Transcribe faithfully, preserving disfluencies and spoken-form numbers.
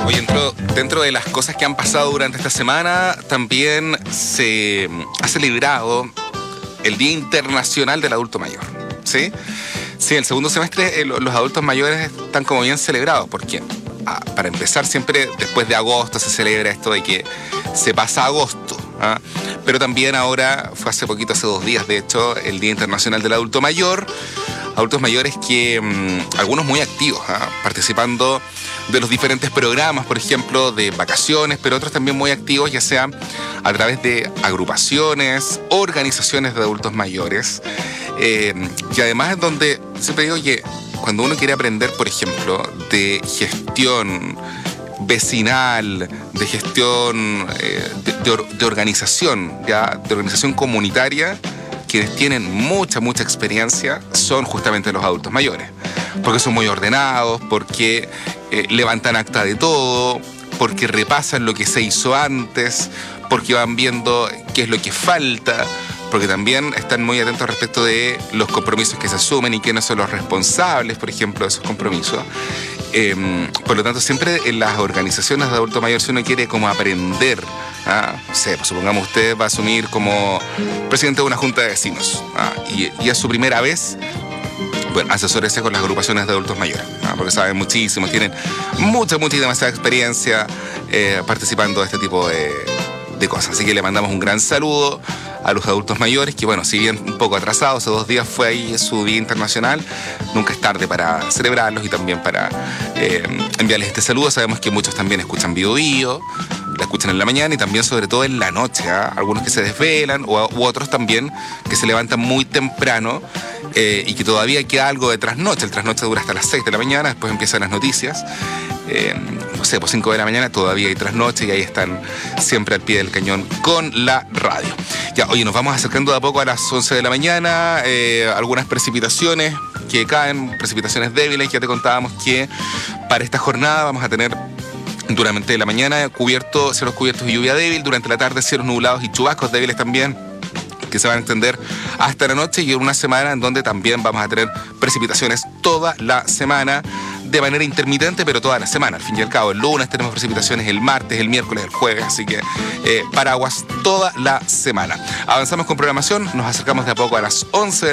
Oye, dentro, dentro de las cosas que han pasado durante esta semana, también se ha celebrado el Día Internacional del Adulto Mayor, ¿sí? Sí, el segundo semestre eh, los adultos mayores están como bien celebrados, porque ah, para empezar siempre después de agosto se celebra esto de que se pasa agosto, ¿ah? Pero también ahora, fue hace poquito, hace dos días de hecho, el Día Internacional del Adulto Mayor, adultos mayores que mmm, algunos muy activos, ¿ah? Participando de los diferentes programas, por ejemplo, de vacaciones, pero otros también muy activos, ya sea a través de agrupaciones, organizaciones de adultos mayores, eh, y además es donde siempre digo que cuando uno quiere aprender, por ejemplo, de gestión vecinal, de gestión eh, de, de, de organización, ya, de organización comunitaria, quienes tienen mucha, mucha experiencia son justamente los adultos mayores, porque son muy ordenados, porque eh, levantan acta de todo, porque repasan lo que se hizo antes, porque van viendo qué es lo que falta, porque también están muy atentos respecto de los compromisos que se asumen y quiénes son los responsables, por ejemplo, de esos compromisos. Eh, por lo tanto, siempre en las organizaciones de adulto mayor, si uno quiere como aprender, ¿ah? No sé, pues supongamos usted va a asumir como presidente de una junta de vecinos, ¿ah? y, y es su primera vez, bueno, asesórese con las agrupaciones de adultos mayores, ¿ah? Porque saben muchísimo, tienen mucha, mucha y demasiada experiencia eh, participando de este tipo de, de cosas. Así que le mandamos un gran saludo a los adultos mayores, que bueno, si bien un poco atrasados, hace dos días fue ahí su Día Internacional, nunca es tarde para celebrarlos y también para eh, enviarles este saludo. Sabemos que muchos también escuchan Bio Bio, la escuchan en la mañana y también sobre todo en la noche, ¿eh? Algunos que se desvelan u, u otros también que se levantan muy temprano eh, y que todavía queda algo de trasnoche. El trasnoche dura hasta las seis de la mañana, después empiezan las noticias. Eh, no sé, pues cinco de la mañana todavía hay trasnoche y ahí están siempre al pie del cañón con la radio. Ya, oye, nos vamos acercando de a poco a las once de la mañana, eh, algunas precipitaciones que caen, precipitaciones débiles. Ya te contábamos que para esta jornada vamos a tener durante la mañana cubierto, cielos cubiertos y lluvia débil, durante la tarde cielos nublados y chubascos débiles también, que se van a extender hasta la noche, y en una semana en donde también vamos a tener precipitaciones toda la semana, de manera intermitente, pero toda la semana. Al fin y al cabo, el lunes tenemos precipitaciones, el martes, el miércoles, el jueves, así que eh, paraguas toda la semana. Avanzamos con programación, nos acercamos de a poco a las once de